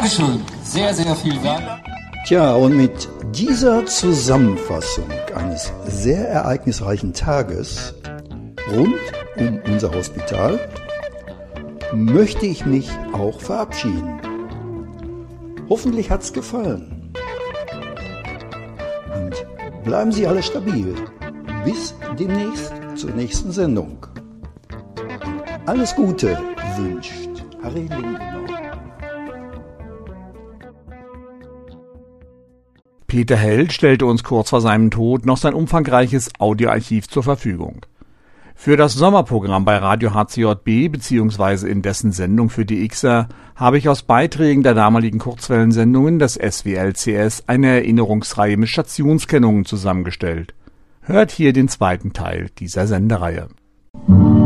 Dankeschön. Sehr, sehr vielen Dank. Tja, und mit dieser Zusammenfassung eines sehr ereignisreichen Tages rund um unser Hospital möchte ich mich auch verabschieden. Hoffentlich hat's gefallen. Und bleiben Sie alle stabil. Bis demnächst zur nächsten Sendung. Alles Gute wünscht Harry Lindenau. Peter Held stellte uns kurz vor seinem Tod noch sein umfangreiches Audioarchiv zur Verfügung. Für das Sommerprogramm bei Radio HCJB bzw. in dessen Sendung für die Xer habe ich aus Beiträgen der damaligen Kurzwellensendungen des SWLCS eine Erinnerungsreihe mit Stationskennungen zusammengestellt. Hört hier den zweiten Teil dieser Sendereihe.